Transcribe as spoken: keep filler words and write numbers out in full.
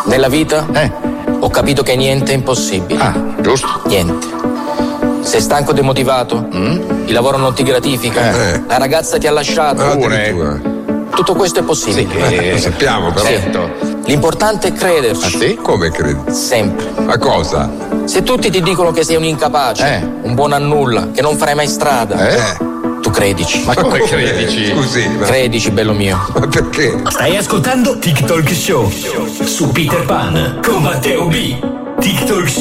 Nella vita Eh. ho capito che niente è impossibile. Ah, giusto. Niente. Sei stanco e demotivato? Il lavoro non ti gratifica? Eh. La ragazza ti ha lasciato? Ah, Pure. addirittura. Tutto questo è possibile. Eh, lo sappiamo però. Sì. L'importante è crederci. Ah, sì? Come credi? Sempre. A cosa? Se tutti ti dicono che sei un incapace, Eh. un buon a nulla, che non farai mai strada, Eh? tu credici. Ma come credici? Scusi, ma, Credici, bello mio. ma perché? Stai ascoltando TikTok Show su Peter Pan con Matteo B. TikTok